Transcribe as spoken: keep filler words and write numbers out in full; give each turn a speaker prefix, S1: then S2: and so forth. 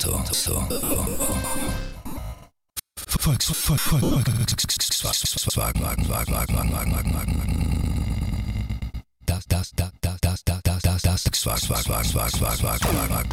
S1: Auto. So. Volks, Volk, Volk, Volkswagen, Wagen, Wagen, Wagen, Wagen, Wagen, Wagen, Wagen. Das, das, das, das, das, das, das, das, das, Volkswagen, Wagen, Wagen, Wagen, Wagen, Wagen.